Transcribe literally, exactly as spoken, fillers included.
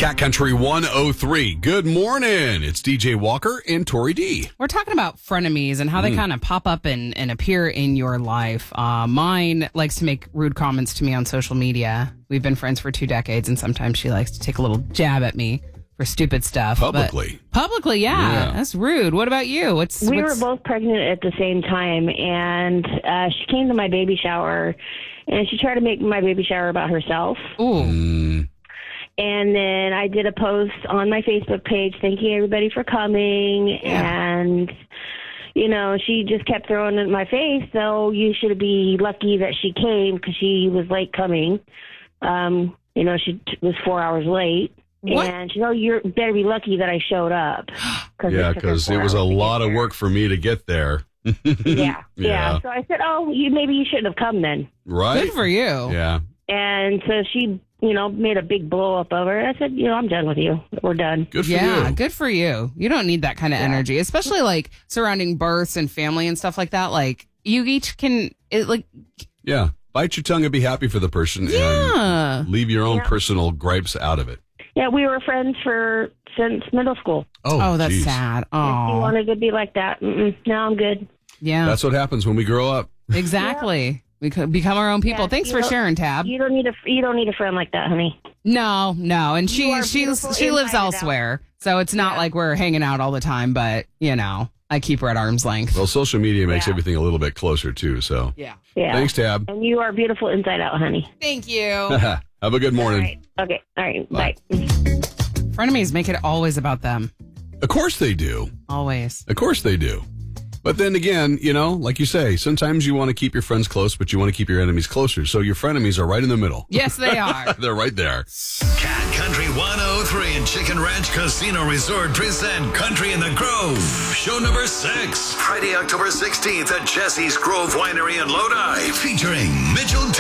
Cat Country one oh three. Good morning. It's D J Walker and Tori D. We're talking about frenemies and how Mm. they kind of pop up and, and appear in your life. Uh, mine likes to make rude comments to me on social media. We've been friends for two decades, and sometimes she likes to take a little jab at me for stupid stuff. Publicly. But publicly, yeah, Yeah. That's rude. What about you? What's We what's, were both pregnant at the same time, and uh, she came to my baby shower, and she tried to make my baby shower about herself. Ooh. Mm. And then I did a post on my Facebook page thanking everybody for coming, Yeah. and, you know, she just kept throwing it in my face, so you should be lucky that she came because she was late coming. Um, you know, she t- was four hours late. What? And, you know, you better be lucky that I showed up. Cause Yeah, took her because four it was a hours to lot get of there. work for me to get there. Yeah, yeah, Yeah. So I said, oh, you maybe you shouldn't have come then. Right? Good for you. Yeah. And so she, you know, made a big blow up over it. I said, you know, I'm done with you. We're done. Good for Yeah, you. good for you. You don't need that kind of energy, especially like surrounding births and family and stuff like that. Like you each can, it, like, Yeah. Bite your tongue and be happy for the person yeah. and leave your own Yeah. personal gripes out of it. Yeah, we were friends for since middle school. Oh, that's geez. sad. If you Oh, wanted to be like that, mm-mm, no, I'm good. yeah, That's what happens when we grow up. exactly. We could become our own people. Yeah, Thanks you for don't- sharing, Tab. You don't need a you don't need a friend like that, honey. No, no, and You she are she beautiful she lives inside and out. elsewhere, so it's not Yeah. like we're hanging out all the time. But you know, I keep her at arm's length. Well, social media makes Yeah. everything a little bit closer, too. So Yeah. Yeah. thanks, Tab. And you are beautiful inside out, honey. Thank you. Have a good All morning. right. Okay. All right. Bye. Bye. Frenemies make it always about them. Of course they do. Always. Of course they do. But then again, you know, like you say, sometimes you want to keep your friends close, but you want to keep your enemies closer. So your frenemies are right in the middle. Yes, they are. They're right there. Cat Country one oh three and Chicken Ranch Casino Resort present Country in the Grove. Show number six. Friday, October sixteenth at Jesse's Grove Winery in Lodi. Featuring Mitchell